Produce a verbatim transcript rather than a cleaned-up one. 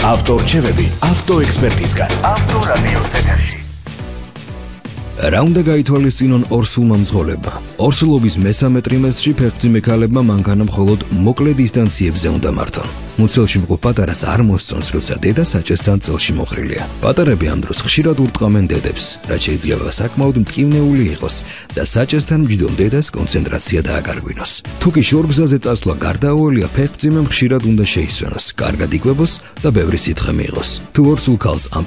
ავტორჩევები ავტოექსპერტისგან. ავტორადიო ეთერში. რა უნდა გაითვალისწინონ ორსულმა მძღოლებმა? ორსულობის მესამე ტრიმესტრში ფეხმძიმე ქალებმა მანქანა მხოლოდ მოკლე დისტანციებზე უნდა მართონ. მუცელში მყოფ პატარას არ მოსწონს, როცა დედა საჭესთან წელში მოხრილია. პატარები ამ დროს ხშირად ურტყამენ დედებს, რაც შეიძლება საკმაოდ მტკივნეული იყოს და საჭესთან მჯდომ დედას კონცენტრაცია დააკარგვინოს. თუ კი შორგზაზე წასვლა გარდაუველია, ფეხმძიმემ ხშირად უნდა შეისვენოს, კარგად იკვებოს და ბევრი სითხე მიიღოს. თუ ორსულ ქალს ამ